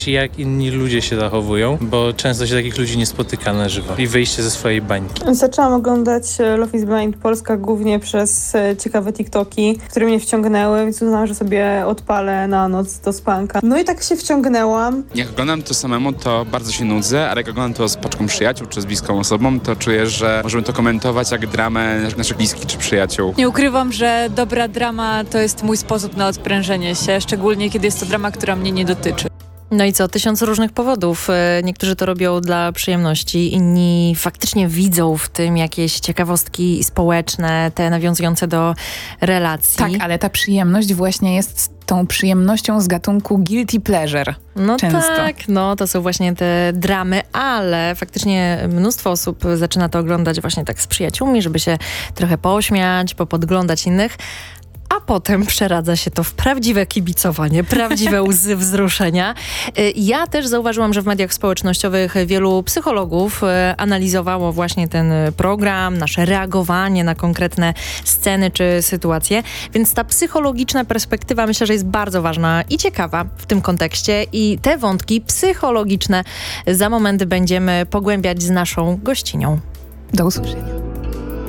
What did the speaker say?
jak inni ludzie się zachowują, bo często się takich ludzi nie spotyka na żywo i wyjście ze swojej bańki. Zaczęłam oglądać Love is Blind Polska głównie przez ciekawe TikToki, które mnie wciągnęły, więc uznałam, że sobie odpalę na noc do spanka. No i tak się wciągnęłam. Jak oglądam to samemu, to bardzo się nudzę, ale jak oglądam to z paczką przyjaciół czy z bliską osobą, to czuję, że możemy to komentować jak dramę naszych bliskich czy przyjaciół. Nie ukrywam, że dobra drama to jest mój sposób na odprężenie się, szczególnie kiedy jest to drama, która mnie nie dotyczy. No i co? 1000 różnych powodów. Niektórzy to robią dla przyjemności, inni faktycznie widzą w tym jakieś ciekawostki społeczne, te nawiązujące do relacji. Tak, ale ta przyjemność właśnie jest tą przyjemnością z gatunku guilty pleasure. No często. tak, no to są właśnie te dramy, ale faktycznie mnóstwo osób zaczyna to oglądać właśnie tak z przyjaciółmi, żeby się trochę pośmiać, popodglądać innych. A potem przeradza się to w prawdziwe kibicowanie, prawdziwe łzy wzruszenia. Ja też zauważyłam, że w mediach społecznościowych wielu psychologów analizowało właśnie ten program, nasze reagowanie na konkretne sceny czy sytuacje. Więc ta psychologiczna perspektywa myślę, że jest bardzo ważna i ciekawa w tym kontekście. I te wątki psychologiczne za moment będziemy pogłębiać z naszą gościnią. Do usłyszenia.